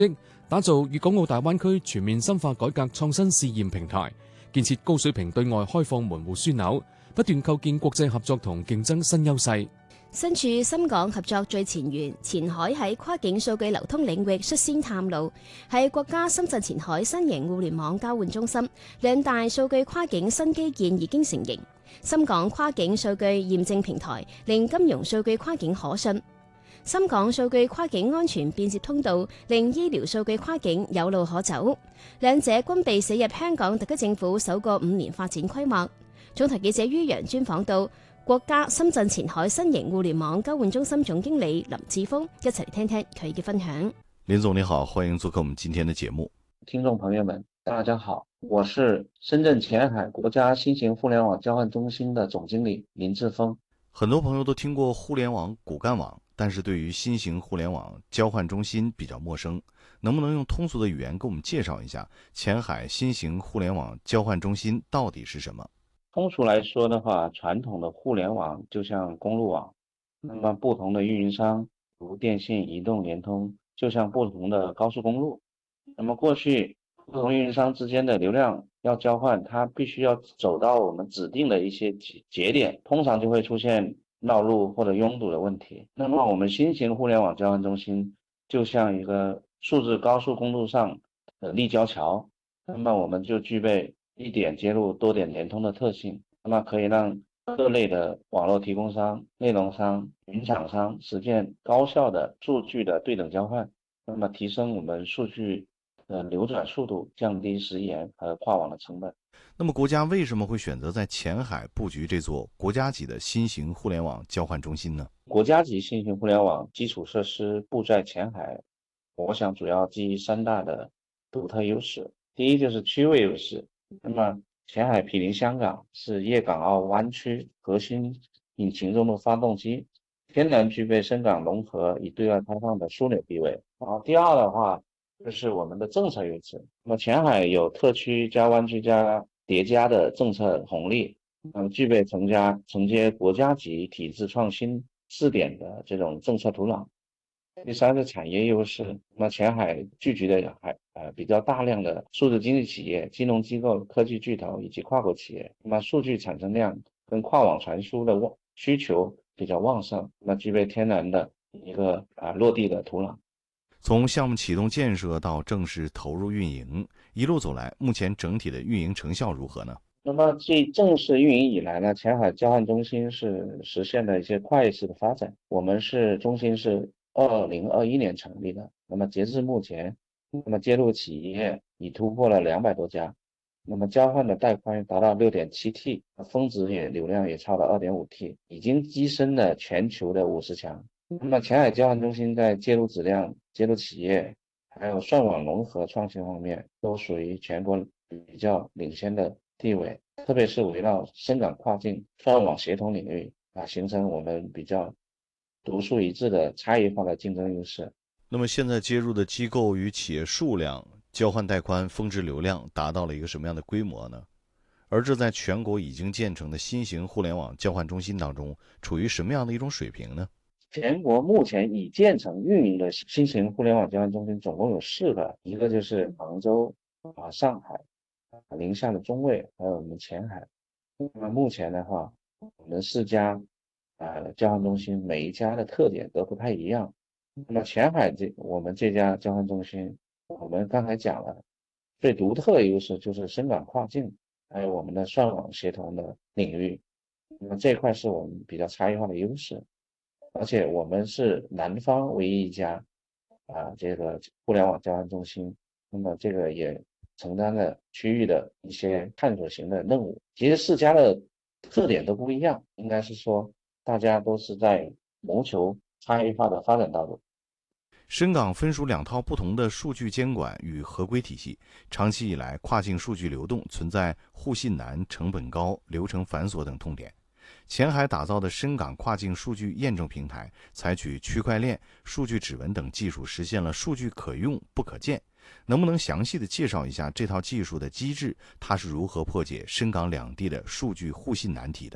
打造粵港澳大灣區全面深化改革創新試驗平台，建設高水平對外開放門戶樞紐，不斷構建國際合作同競爭新優勢。 身處深港合作最前沿，前海喺跨境數據流通領域率先探路，係國家深圳前海新型互聯網交換中心，兩大數據跨境新基建已經成型。深港跨境數據驗證平台令金融數據跨境可信，深港數據跨境安全便捷通道令醫療數據跨境有路可走。兩者均被寫入香港特區政府首個5年發展規劃。總台記者于洋專訪到國家深圳前海新型互聯網交換中心總經理林志峰，一齊嚟聽聽佢嘅分享。 林總你好，歡迎做客我們今天的節目。 聽眾朋友們大家好，我是深圳前海國家新型互聯網交換中心的總經理林志峰。 很多朋友都聽過互聯網、骨幹網，但是對於新型互聯網交換中心比較陌生，能不能用通俗的語言給我們介紹一下前海新型互聯網交換中心到底是什麼？ 通俗來說的話，傳統的互聯網就像公路網，那麼不同的運營商如電信、移動、聯通，就像不同的高速公路。那麼過去不同運營商之間的流量要交換，它必須要走到我們指定的一些節點，通常就會出現繞路或者擁堵的問題。那麼我們新型互聯網交換中心就像一個數字高速公路上的立交橋，那麼我們就具備一點接入多點聯通的特性，那麼可以讓各類的網絡提供商、內容商、雲廠商實現高效的數據的對等交換，那麼提升我們數據的流轉速度，降低時延和跨網的成本。 那麼國家為什麼會選擇在前海布局這座國家級的新型互聯網交換中心呢？ 國家級新型互聯網基礎設施布在前海，我想主要基於三大的獨特優勢。第一就是區位優勢。那麼前海毗鄰香港，是粵港澳灣區核心引擎中的發動機，天然具備深港融合與對外開放的樞紐地位。然後第二的話就是我們的政策優勢。那麼前海有特區加灣區加疊加的政策紅利，具備承接國家級體制創新試點的這種政策土壤。第三是產業優勢，那麼前海聚集的比較大量的數字經濟企業、金融機構、科技巨頭以及跨國企業，那麼數據產生量跟跨網傳輸的需求比較旺盛，那具備天然的一個落地的土壤。 從項目啟動建設到正式投入運營，一路走來，目前整體的運營成效如何呢？ 那麼自正式運營以來呢，前海交換中心是實現了一些跨越式的發展。我們中心是2021年成立的，那麼截至目前，那麼接入企業已突破了200多家，那麼交換的帶寬達到 6.7T， 峰值流量也超了 2.5T， 已經躋身了全球的50強。那麼前海交換中心在接入質量、接入企業還有算網融合創新方面都屬於全國比較領先的地位，特別是圍繞深港跨境算網協同領域形成我們比較獨樹一幟的差異化的競爭優勢。 那麼現在接入的機構與企業數量、交換帶寬、峰值流量達到了一個什麼樣的規模呢？而這在全國已經建成的新型互聯網交換中心當中，處於什麼樣的一種水平呢？ 全國目前已建成運營的新型互聯網交換中心總共有4個，一個就是杭州、上海、寧夏的中衛，還有我們前海。那麼目前的話，我們4家交換中心每一家的特點都不太一樣。那麼前海我們這家交換中心，我們剛才講了最獨特的優勢就是深港跨境，還有我們的算網協同的領域。那麼這塊是我們比較差異化的優勢。而且我們是南方唯一一家這個互聯網交換中心，那麼這個也承擔了區域的一些探索型的任務。其實4家的特點都不一樣，應該是說大家都是在謀求差異化的發展道路。 深港分屬2套不同的數據監管與合規體系，長期以來跨境數據流動存在互信難、成本高、流程繁瑣等痛點。前海打造的深港跨境數據驗證平台，採取區塊鏈、數據指紋等技術，實現了數據可用不可見。能不能詳細的介紹一下這套技術的機制，它是如何破解深港兩地的數據互信難題的？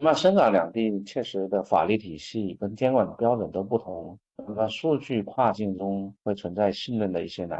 那么深港两地确实的法律体系跟监管标准都不同，那么数据跨境中会存在信任的一些难